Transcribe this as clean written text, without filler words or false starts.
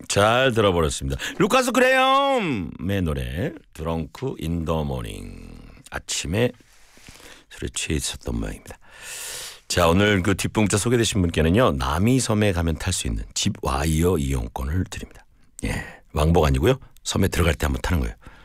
잘 들어버렸습니다. 루카스 그레엄의 노래 드렁크 인 더 모닝. 아침에 술에 취해 있었던 모양입니다. 자, 오늘 그 뒷문자 소개되신 분께는요, 남이섬에 가면 탈 수 있는 집 와이어 이용권을 드립니다. 예, 왕복 아니고요, 섬에 들어갈 때 한번 타는 거예요.